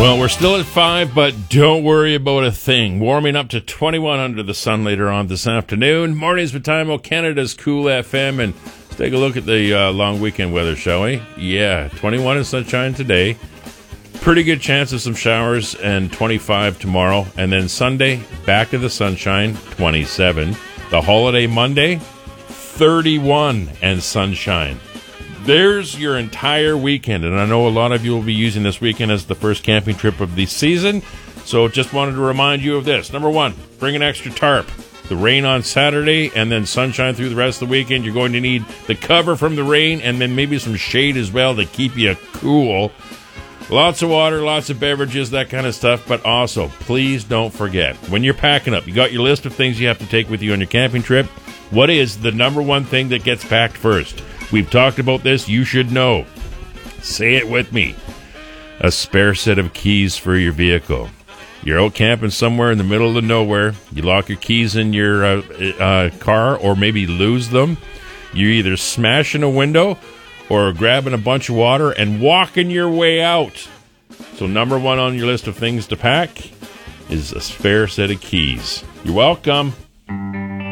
Well, we're still at 5, but don't worry about a thing. Warming up to 21 under the sun later on this afternoon. Mornings with Time, Canada's Cool FM. And let's take a look at the long weekend weather, shall we? Yeah, 21 is sunshine today. Pretty good chance of some showers, and 25 tomorrow. And then Sunday, back to the sunshine, 27. The holiday Monday, 31 and sunshine. There's your entire weekend, and I know a lot of you will be using this weekend as the first camping trip of the season, so just wanted to remind you of this. Number one, bring an extra tarp. The rain on Saturday and then sunshine through the rest of the weekend. You're going to need the cover from the rain and then maybe some shade as well to keep you cool. Lots of water, lots of beverages, that kind of stuff, but also, please don't forget, when you're packing up, you got your list of things you have to take with you on your camping trip. What is the number one thing that gets packed first? We've talked about this. You should know. Say it with me. A spare set of keys for your vehicle. You're out camping somewhere in the middle of nowhere. You lock your keys in your car or maybe lose them. You're either smashing a window or grabbing a bunch of water and walking your way out. So number one on your list of things to pack is a spare set of keys. You're welcome.